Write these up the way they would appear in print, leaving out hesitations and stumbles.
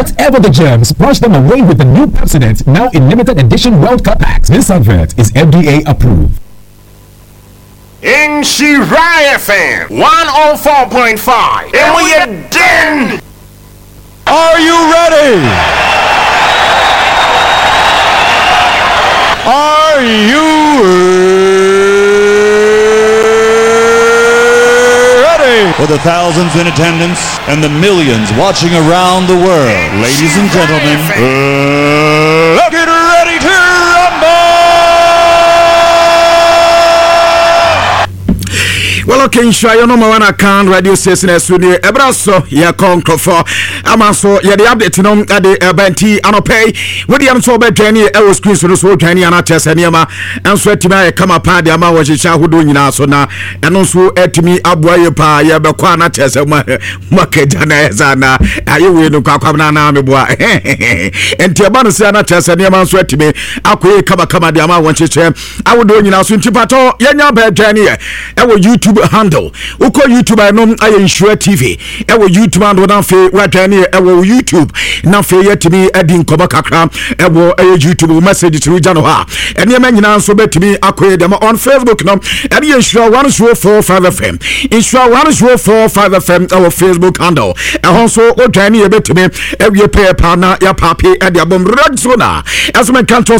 Whatever the germs, brush them away with the new Pepsodent, now in limited edition World Cup packs. This advert is FDA approved. In Shirai FM 104.5, and we are done. Are you ready? Are you ready? For the thousands in attendance and the millions watching around the world, ladies and gentlemen, let's get ready to rumble! Well, okay, sure, you know, my one account radio station is studio. Ebraso, ya control Amaso, ya the update, you know, at the Benti, Anope, with the Amso Betany, I was Chris, so Tiny and Tessaniama, and sweat to me, come up, the Ama was a child who doing now, so now, and also at me, Abway Pa, Yabakwana Tessa, Market, and Zana, are you will look up now, boy, and Tiabana Sana Tessaniama sweat to me, Aku, come, the Ama, when she said, I would do you now, soon to Pato, Yanya Betany, I will YouTube handle. Uko YouTube I know I insure TV. Ewo YouTube handle na fe wadani ewo YouTube na fe yetimi edin koba kakra ewo YouTube message to jano ha. Eni ema nyina so betimi akoye dem on Facebook no. Eni insure 104.5 FM. Insure 104.5 FM ewo Facebook handle. Ehon so odani ebetimi ewie pay pa na ya papi edi abom red zone. As me control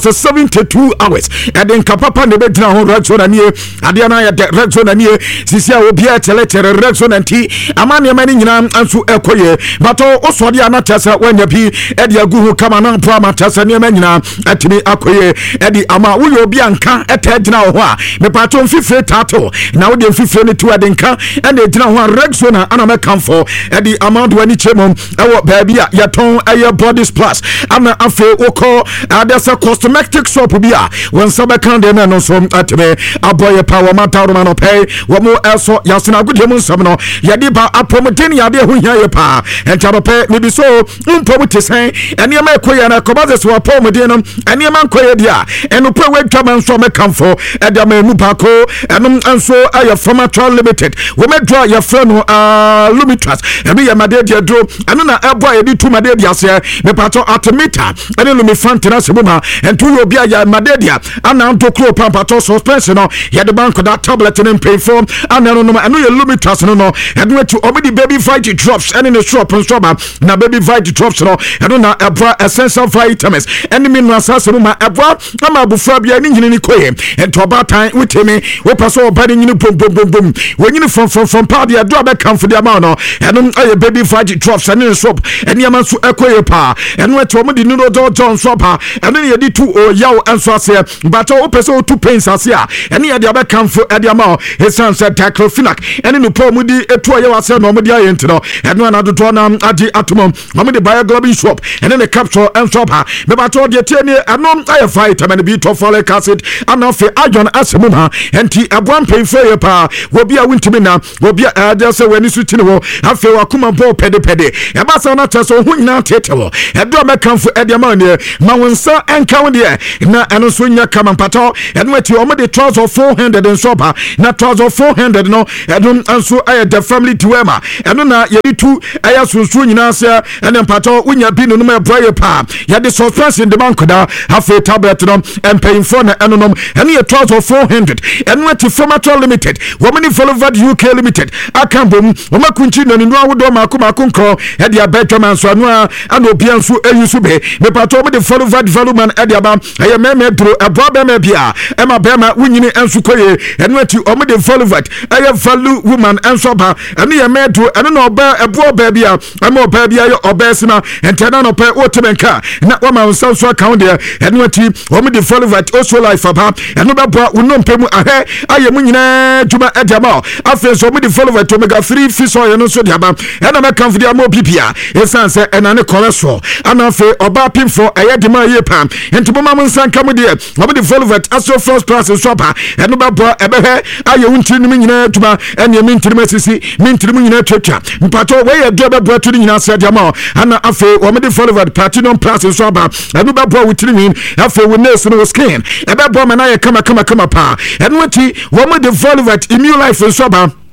72 hours. Edin kapapa ne betina ho red zone nie. Ade na ya red zone nie. Sisia obia teletere Rexon anti amane mani nyina ansu ekoye bato osode anatasa wanya bi edi aguhu kama na mpo amatasa ne manyina atimi akoye edi ama wo obia nka etagina ho a me pato mfifre tato na wo de mfifre ne tu adenka ene ejina ho Rexon ana mekamfo edi amado ani chemom ewo baabi a yaton aye bodies plus ama afe woko adasa cosmetic soap bia won sabe kan de no so atime aboye power mataro no pay mo eso yasina gudemu nsam no yade ba apomodeni yade ho hia ye pa entarope me bi so mpom tesen ene ma ekoye na kobaze so apomodeni no ene ma nkoye dia eno pe wadwa man so mekamfo ede ma enu ba ko enum anso aye formatral limited wo medwa ye fra no lumitras ebe ye made dia dro eno na ebo ye di tu made dia se me pato atomita ene lumifantena sebuma entu yo bia ya made dia ana ndokro pampato suspension no yade bank that tablet in pay form and no you lumitras no and went to omedi baby fight drops and in the shop and strawberry na baby fight drops no and na ebra essential vitamins and minerals no ma ebra ama bufra bia ni nyini koye and to about time with me we pass over body nyini boom when you from party do be come for the amount no and baby fight drops and in the shop and yaman so ekoye pa and went to omedi no John shopper and then you did two or yaw and so say but o person two pains as here and you dey be come for the amount his son said Tacklefinak and in the pomudi etu aye wase no mudi aye ntino eno na doto na agi atomom omudi buy global shop and then the capture and shop ha me ba to de tieni eno aye vitamin B to folic acid and off iron asemu ha enti aboan penfo ye pa wo bia wintimi na wo bia ade se wani su tini wo afi wakuma bo pede e ba sa na teso hu nyina tetewo edo me kanfo ede ma ne ma wonsa enka wo de na eno so nya kama pato eno ati omudi trouser 400 and shop ha na trouser 400 no edun anso aye the family diwema eno na yedi tu aye sunsu nyina se ene pato unya bi no ma braye pa yedi suspension de bank da hafe tablet no empaying for na eno no ene ye trouser 400 eno ati formatral limited womani followed UK limited akambom womakunchi no ndu awodo makoma konko e dia betman so anu ana obi anso eyusu be me pato me de followed development e dia ba aye meme dro ebo be me bia e ma be ma wunyini anso koye eno ati omo de followed aye value woman enso ba ene ye medo ene no oba ebo oba bia ama oba bia ye oba sina entena no pe otemenka na wama nsa so account de ene ati omo de followed also life aba ene be bo unompemu ahe aye munyina djuma edama afi so omo de followed omega 3 fish oil no so de aba ene me kan fidi ama bibia esanse ena ne cholesterol ana afi oba pimfo aye de ma ye pam enti mama nsa nka de omo de followed aso first class shopper ene be bo ebehe aye wuntiri no nyina djuma ene mintiri masisi mintiri nyina twetwa mpato we ye do be bo to nyina se de ma ana afi omo de followed platinum plus shopper ene be bo wutiri min afi we nurse no skin ebe bo me na ye kama pa ene wati omo de followed immune life shopper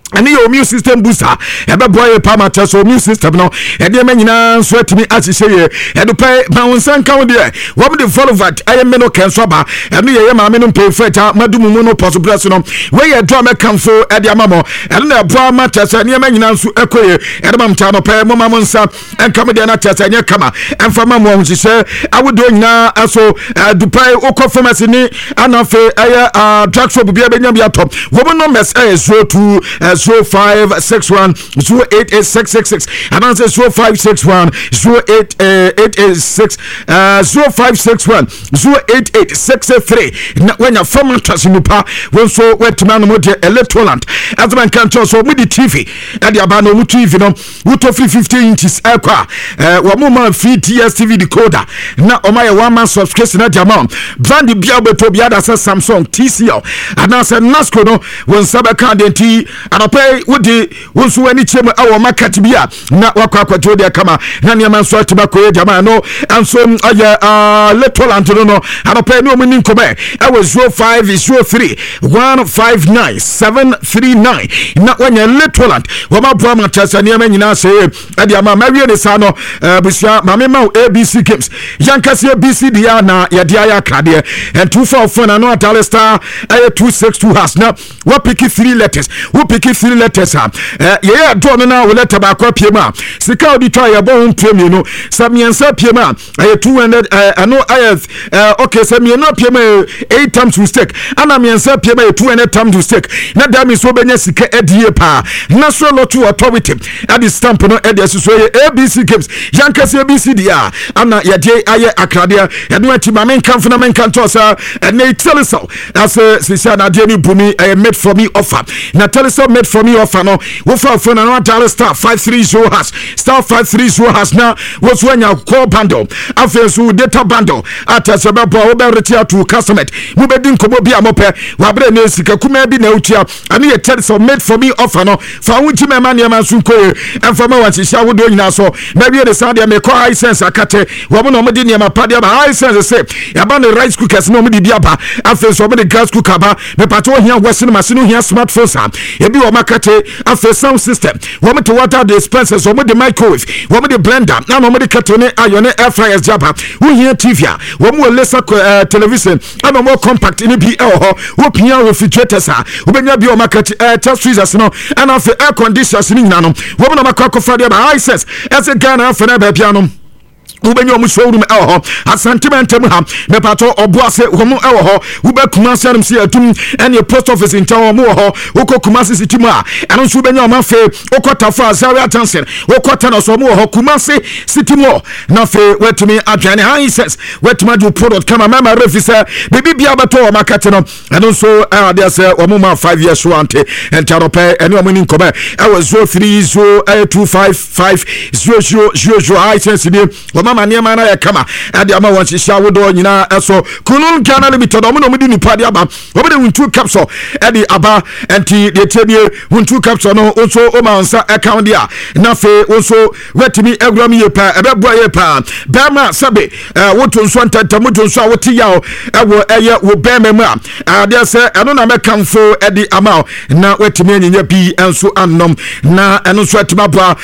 and your immune system booster. Ebe boy pama test immune system no. Ede me nyina so atimi asise ede pay maunsan kan de. Wo me follow that I am no can swaba. Ede ye ma me no pay feta madumu mu no possible no. We ye draw me kamfo ede amamo. Ede na boa ma test ene me nyina so ekoye. Ede mam ta no pay mama monsa enkam de na test ene kama. Emfa mamo hu hise awodo nyina aso dupai okọ pharmacy ni anafe aya drug shop bia benya bia top. Wo no mess 02 0561 088666 and answer 0561 0886 0561 08863 when your former trasinupa when so wet man mode electroland as man can so with the TV and the abano mu TV no wuto 50 inches aqua wa mama free DSTV decoder na o my one man subscription na jama brand bia beto bia da Samsung TCL and answer Nasco no when sabe kan denti and pay wodi wonso wani chema awo market bia na wakwa kwato de kama na niam so atba ko jama no anso aya little anto no and pay no mini nkome awo 0503 159 739 na wanya little ant wo ma bro ma chasa niam nyina se e dia ma mawie ne sa no busia ma me ma ABC games yankase ABC dia na ya dia ya krade and 244 na no atale star 262 has na what pick 3 letters who pick 3 letters yeah do no na we letter ba kwa piema sika odi twa ya bon premium no samiensa piema 200 ano okay samiensa piema 8 times to stake ana miensa piema 200 times to stake na dami so benya sika edie pa national lottery authority at the stamp no ede so ABC games yankase ABC dia ana ya die aye akrade ya no ati ma men kan funa men kan to sa na tell so as sisa na die ni bumi made for me offer na tell so made for me offer no wo fa phone na dial star 530 has star 530 has na wo so anya call bundle afensu data bundle atasebe bo wo be retia to customer wo be din kobo bia mope wa bre na sika kuma bi na utia ani ye tell so made for me offer no fa wunti me ma ne ma su ko emfa ma wa sisia wo do nyina so na bi de sa de me call high sense akate wo mo no mo di ne ma pa de ba high sense say ya ba ne rice cookers no mo di bia ba afensu mo de gas cooker ba me pato hia washing machine hia smartphone sa e bi wo makate after sound system woman to water dispensers woman the microwave woman the blender na woman the kettle iron air fryers jaba who here TV woman lesser television and more compact in BL wo pia refrigerators wobenya bi o makate test freezers no and after air conditioners ni nano woman makako fa dey by sense as a Ghana for na ba bia no ubenyo mu showroom asantiment ha me pato obuase homo ho ube kumase anum si atum ene post office in town mo ho uko kumase sitim a eno so ubenyo ma fe ukota fa Zaria Johnson ukota no so mo ho kumase sitim na fe wetumi adwane han says wetuma do product kama mama refisa bibi bia bato market no eno so there say omo ma 5 years so ante entarope ene omo ni nkoba e was 03082550000 high sense mama niema na yakama ade ama won hihia wodo nyina eso kunun Ghana limited omo no mudi nipa de aba obo de wuntu capsule ade aba enti de tebie wuntu capsule no onso o ma nsa account dia na fe onso wetimi egram ye pa ebebo ye pa bema sabe woto nso ntantam to nso a woti yawo ewo eye wo bema mu a de se eno na mekamfo ade ama na wetimi anyinya bi enso annom na eno so atima boa